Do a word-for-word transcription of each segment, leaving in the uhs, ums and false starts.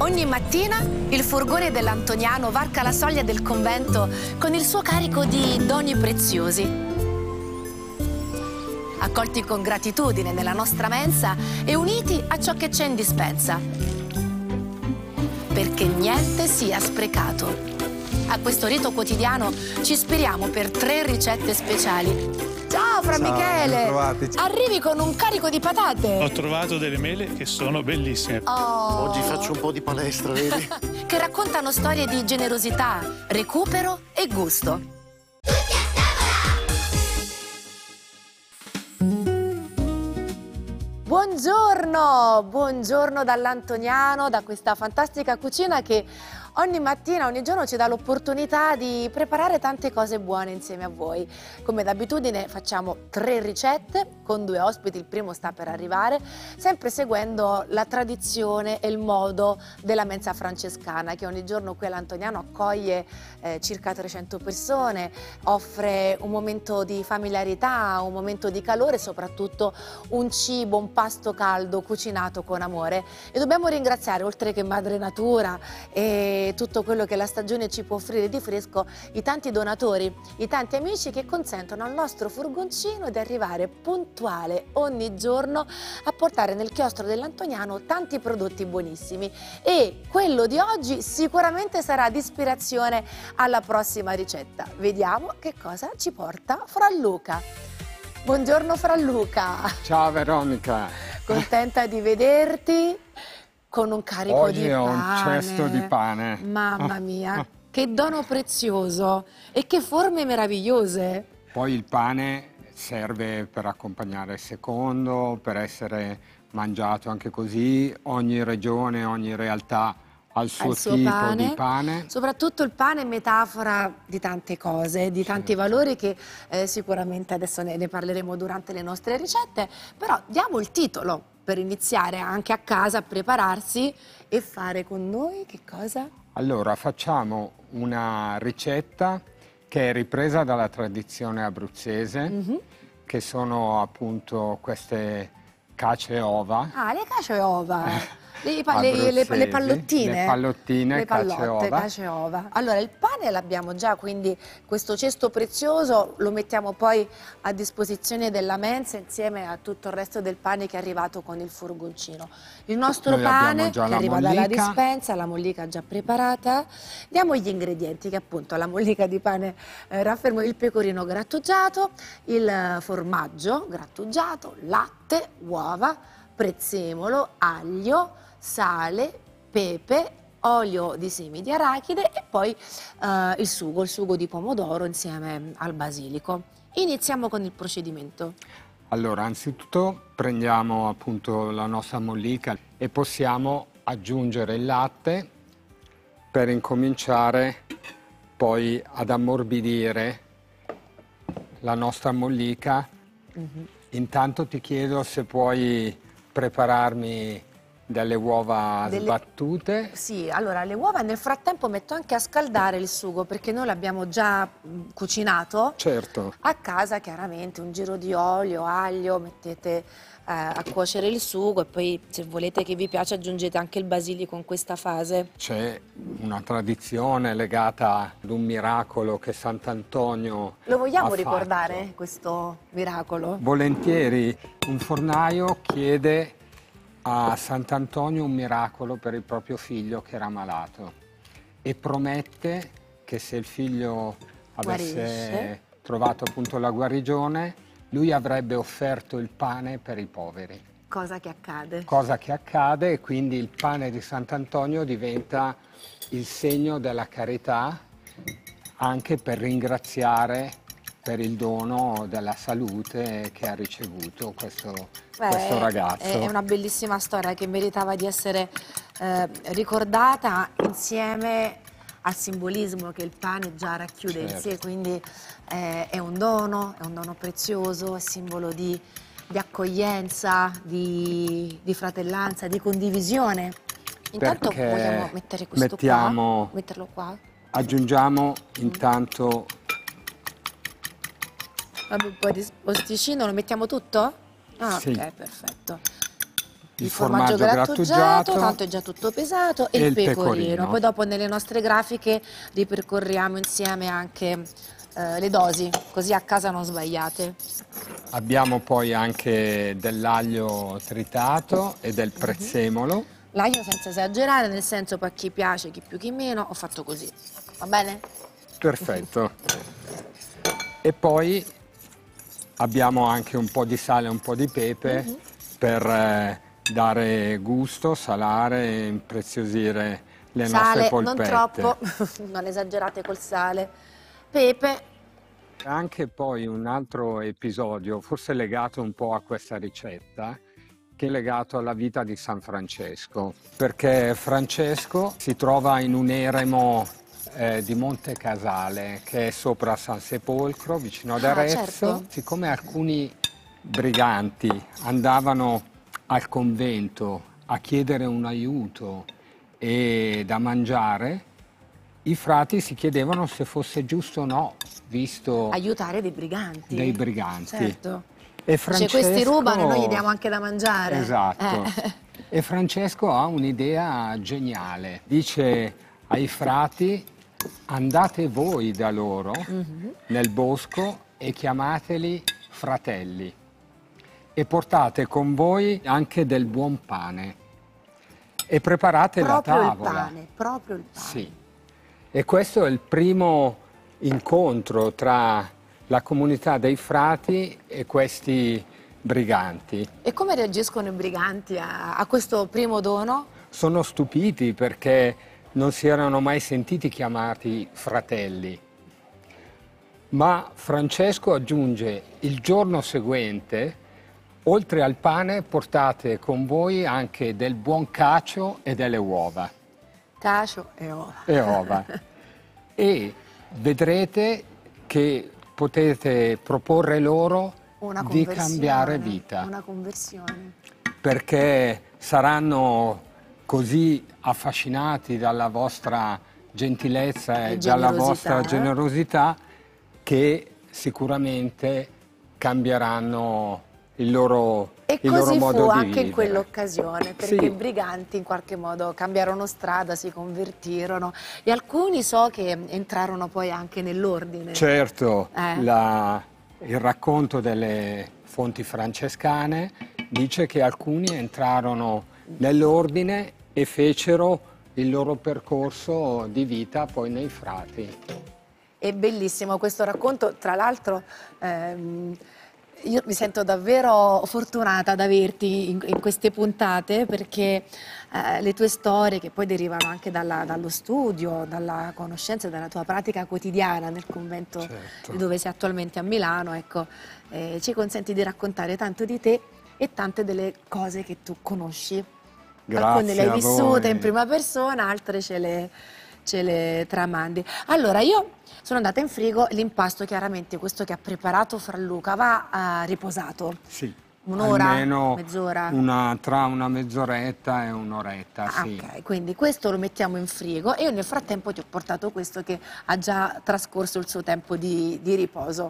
Ogni mattina il furgone dell'Antoniano varca la soglia del convento con il suo carico di doni preziosi. Accolti con gratitudine nella nostra mensa e uniti a ciò che c'è in dispensa. Perché niente sia sprecato. A questo rito quotidiano ci ispiriamo per tre ricette speciali. Ciao Fra Ciao, Michele! bentrovati. Arrivi con un carico di patate. Ho trovato delle mele che sono bellissime. Oh. Oggi faccio un po' di palestra, vedi? Che raccontano storie di generosità, recupero e gusto. Buongiorno, buongiorno dall'Antoniano, da questa fantastica cucina che ogni mattina, ogni giorno ci dà l'opportunità di preparare tante cose buone insieme a voi. Come d'abitudine facciamo tre ricette con due ospiti, il primo sta per arrivare, sempre seguendo la tradizione e il modo della mensa francescana che ogni giorno qui all'Antoniano accoglie eh, circa trecento persone, offre un momento di familiarità, un momento di calore, soprattutto un cibo, un pasto caldo cucinato con amore. E dobbiamo ringraziare, oltre che Madre Natura e tutto quello che la stagione ci può offrire di fresco, i tanti donatori, i tanti amici che consentono al nostro furgoncino di arrivare puntuale ogni giorno a portare nel chiostro dell'Antoniano tanti prodotti buonissimi. E quello di oggi sicuramente sarà di ispirazione alla prossima ricetta. Vediamo che cosa ci porta Franluca. Buongiorno Franluca. Ciao Veronica. Contenta di vederti. Con un carico Oggi di ho pane. un cesto di pane. Mamma mia, che dono prezioso e che forme meravigliose. Poi il pane serve per accompagnare il secondo, per essere mangiato anche così. Ogni regione, ogni realtà ha il suo, il suo tipo pane. di pane. Soprattutto il pane è metafora di tante cose, di tanti Certo. valori che eh, sicuramente adesso ne, ne parleremo durante le nostre ricette, però diamo il titolo per iniziare anche a casa a prepararsi e fare con noi che cosa? Allora, facciamo una ricetta che è ripresa dalla tradizione abruzzese, Mm-hmm. che sono appunto queste cace e ova. Ah, le cacio e ova. Le, pa- le, le, Abruzzesi, le pallottine. le pallottine, le cace e pallotte, ova. cace e ova. Allora, il pane l'abbiamo già, quindi questo cesto prezioso lo mettiamo poi a disposizione della mensa insieme a tutto il resto del pane che è arrivato con il furgoncino. Il nostro Noi abbiamo pane che già la arriva dalla mollica. dispensa, la mollica già preparata. Diamo gli ingredienti che appunto la mollica di pane eh, raffermo, il pecorino grattugiato, il eh, formaggio grattugiato, latte, uova, prezzemolo, aglio, sale, pepe, olio di semi di arachide e poi eh, il sugo, il sugo di pomodoro insieme al basilico. Iniziamo con il procedimento. Allora, anzitutto prendiamo appunto la nostra mollica e possiamo aggiungere il latte per incominciare poi ad ammorbidire la nostra mollica. Mm-hmm. Intanto ti chiedo se puoi prepararmi delle uova Delle- sbattute. Sì, allora le uova nel frattempo metto anche a scaldare il sugo perché noi l'abbiamo già mh, cucinato. Certo. A casa chiaramente un giro di olio, aglio, mettete eh, a cuocere il sugo e poi se volete che vi piace aggiungete anche il basilico in questa fase. C'è una tradizione legata ad un miracolo che Sant'Antonio Lo vogliamo ha ricordare fatto. questo miracolo? Volentieri, un fornaio chiede a Sant'Antonio un miracolo per il proprio figlio che era malato e promette che se il figlio avesse Guarisce. trovato appunto la guarigione, lui avrebbe offerto il pane per i poveri. Cosa che accade? Cosa che accade e quindi il pane di Sant'Antonio diventa il segno della carità anche per ringraziare per il dono della salute che ha ricevuto questo, Beh, questo ragazzo. È una bellissima storia che meritava di essere eh, ricordata insieme al simbolismo che il pane già racchiude in Certo. sé, quindi eh, è un dono, è un dono prezioso, è simbolo di, di accoglienza, di, di fratellanza, di condivisione. Intanto Perché vogliamo mettere questo mettiamo- qua, metterlo qua. Aggiungiamo intanto Vabbè, un po' di posticino, lo mettiamo tutto? Ah, Sì. ok, perfetto. il formaggio, formaggio grattugiato, grattugiato, tanto è già tutto pesato, e, e il pecorino. pecorino. Poi dopo nelle nostre grafiche ripercorriamo insieme anche eh, le dosi, così a casa non sbagliate. Abbiamo poi anche dell'aglio tritato e del prezzemolo. Mm-hmm. L'aglio senza esagerare, nel senso poi a chi piace, chi più chi meno, ho fatto così. Va bene? Perfetto. E poi abbiamo anche un po' di sale e un po' di pepe mm-hmm. per eh, dare gusto, salare e impreziosire le sale, nostre polpette. Non troppo, non esagerate col sale. Pepe. Anche poi un altro episodio, forse legato un po' a questa ricetta, che è legato alla vita di San Francesco, perché Francesco si trova in un eremo eh, di Monte Casale, che è sopra San Sepolcro, vicino ad Arezzo. Ah, certo. Siccome alcuni briganti andavano al convento a chiedere un aiuto e da mangiare, i frati si chiedevano se fosse giusto o no, visto aiutare dei briganti. Dei briganti. Certo. E Francesco... Cioè, questi rubano e noi gli diamo anche da mangiare. Esatto. Eh. E Francesco ha un'idea geniale. Dice ai frati: andate voi da loro mm-hmm. nel bosco e chiamateli fratelli. E portate con voi anche del buon pane. E preparate proprio la tavola. Il pane, proprio il pane. Sì. E questo è il primo incontro tra la comunità dei frati e questi briganti. E come reagiscono i briganti a, a questo primo dono? Sono stupiti perché non si erano mai sentiti chiamati fratelli. Ma Francesco aggiunge: il giorno seguente, oltre al pane, portate con voi anche del buon cacio e delle uova. Cacio e uova. E uova. E vedrete che potete proporre loro una di cambiare vita. Una conversione. Perché saranno così affascinati dalla vostra gentilezza e, e dalla vostra generosità che sicuramente cambieranno il loro, e il loro modo di vivere. E così fu anche in quell'occasione, perché sì. i briganti in qualche modo cambiarono strada, si convertirono e alcuni so che entrarono poi anche nell'ordine. Certo, eh. la, il racconto delle fonti francescane dice che alcuni entrarono nell'ordine e fecero il loro percorso di vita poi nei frati. È bellissimo questo racconto, tra l'altro ehm, io mi sento davvero fortunata ad averti in, in queste puntate, perché eh, le tue storie, che poi derivano anche dalla, dallo studio, dalla conoscenza, dalla tua pratica quotidiana nel convento certo. dove sei attualmente a Milano, ecco, eh, ci consenti di raccontare tanto di te e tante delle cose che tu conosci. Grazie. Alcune le hai vissute in prima persona, altre ce le, ce le tramandi. Allora, io sono andata in frigo, l'impasto chiaramente, questo che ha preparato Franluca, va uh, riposato. Sì. Un'ora, almeno mezz'ora? Una, tra una mezz'oretta e un'oretta, ah, sì. Ok, quindi questo lo mettiamo in frigo e io nel frattempo ti ho portato questo che ha già trascorso il suo tempo di, di riposo.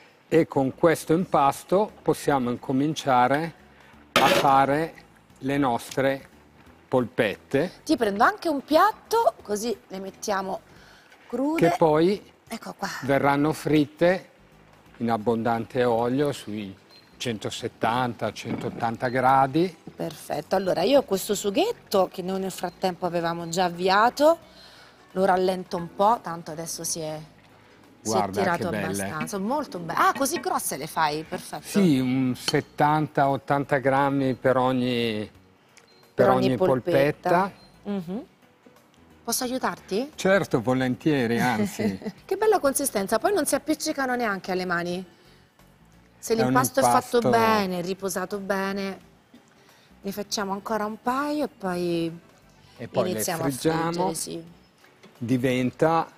E con questo impasto possiamo incominciare a fare le nostre polpette. Ti prendo anche un piatto, così le mettiamo crude. Che poi ecco qua. verranno fritte in abbondante olio sui centosettanta centottanta gradi. Perfetto, allora io ho questo sughetto che noi nel frattempo avevamo già avviato, lo rallento un po', tanto adesso si è, si è tirato abbastanza, molto bene. Ah, così grosse le fai, perfetto. Sì, un settanta ottanta grammi per ogni, per per ogni, ogni polpetta. polpetta. Mm-hmm. Posso aiutarti? Certo, volentieri, anzi. Che bella consistenza, poi non si appiccicano neanche alle mani. Se È l'impasto un è fatto impasto... bene, riposato bene, ne facciamo ancora un paio e poi, e poi iniziamo le friggiamo. a friggere. Sì. Diventa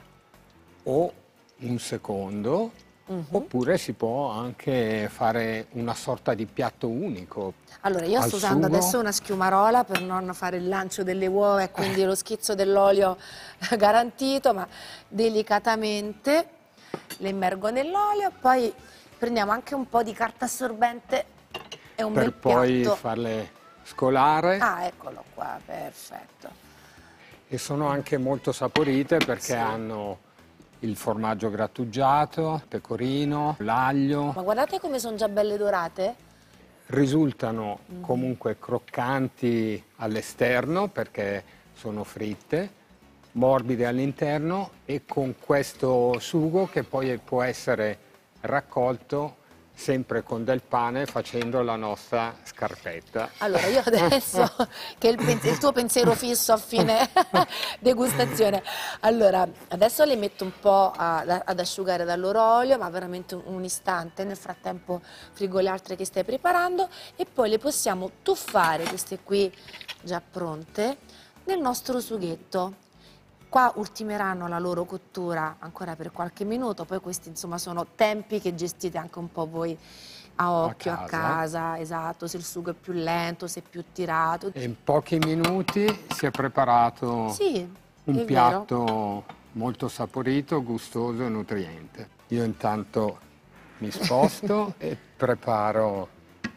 o un secondo, uh-huh. oppure si può anche fare una sorta di piatto unico. Allora, io sto usando sugo. adesso una schiumarola per non fare il lancio delle uova e quindi lo schizzo dell'olio garantito, ma delicatamente le immergo nell'olio, poi prendiamo anche un po' di carta assorbente e un per bel poi piatto. farle scolare Ah, eccolo qua, perfetto. e sono anche molto saporite perché Sì. hanno il formaggio grattugiato, il pecorino, l'aglio. Ma guardate come sono già belle dorate. Risultano Mm-hmm. comunque croccanti all'esterno perché sono fritte, morbide all'interno e con questo sugo che poi può essere raccolto sempre con del pane facendo la nostra scarpetta. Allora, io adesso, che è il, pens- il tuo pensiero fisso a fine degustazione, allora, adesso le metto un po' a- ad asciugare dal loro olio, ma veramente un, un istante, nel frattempo frigo le altre che stai preparando e poi le possiamo tuffare, queste qui già pronte, nel nostro sughetto. Qua ultimeranno la loro cottura ancora per qualche minuto, poi questi insomma sono tempi che gestite anche un po' voi a occhio, a casa. casa, esatto, se il sugo è più lento, se è più tirato. E in pochi minuti si è preparato Sì, un è piatto molto saporito, gustoso e nutriente. Io intanto mi sposto e preparo.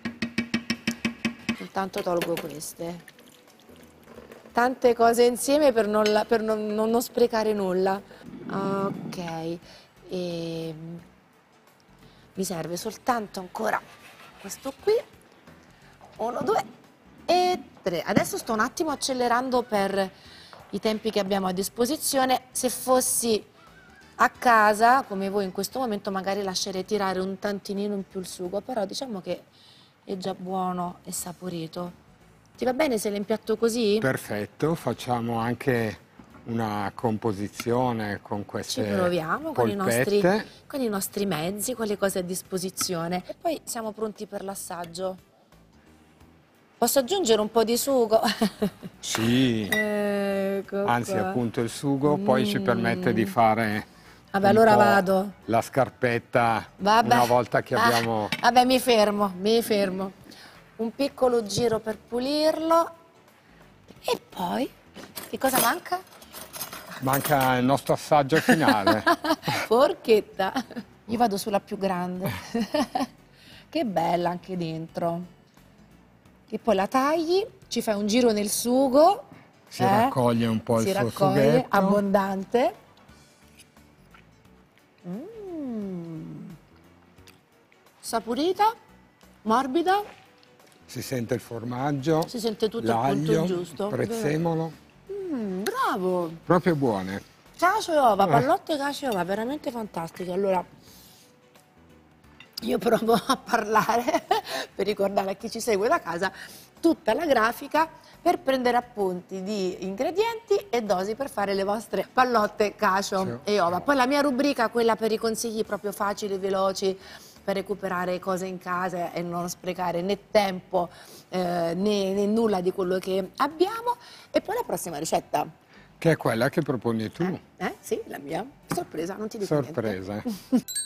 vero. Intanto tolgo queste. Tante cose insieme per non, la- per non- non- non sprecare nulla. Ok, e mi serve soltanto ancora questo qui. Uno, due e tre. Adesso sto un attimo accelerando per i tempi che abbiamo a disposizione. Se fossi a casa, come voi in questo momento, magari lascerei tirare un tantinino in più il sugo, però diciamo che è già buono e saporito. Ti va bene se l'impiatto così? Perfetto, facciamo anche una composizione con Ci queste proviamo con i, nostri, polpette. con i nostri mezzi, con le cose a disposizione. E poi siamo pronti per l'assaggio. Posso aggiungere un po' di sugo? Sì, Ecco anzi qua. appunto il sugo poi ci permette di fare Vabbè, un allora po' vado. la scarpetta Vabbè. una volta che Ah, abbiamo... vabbè, mi fermo, mi fermo. Un piccolo giro per pulirlo. E poi, che cosa manca? Manca il nostro assaggio finale. Forchetta. Io vado sulla più grande. Che bella anche dentro. E poi la tagli, ci fai un giro nel sugo. Si eh? raccoglie un po' il Si suo raccoglie, sughetto. abbondante. Mm. Saporita, morbida, Si sente il formaggio, si sente tutto al punto l'aglio, giusto. prezzemolo, Mm, bravo! proprio buone. Cacio e ova, Eh. pallotte cacio e ova, veramente fantastiche. Allora, io provo a parlare per ricordare a chi ci segue da casa tutta la grafica per prendere appunti di ingredienti e dosi per fare le vostre pallotte cacio Sì. e ova. Poi la mia rubrica, quella per i consigli proprio facili, veloci, per recuperare cose in casa e non sprecare né tempo eh, né, né nulla di quello che abbiamo. E poi la prossima ricetta. Che è quella che proponi tu. Eh? Sì, la mia. Sorpresa, non ti dico niente. Sorpresa.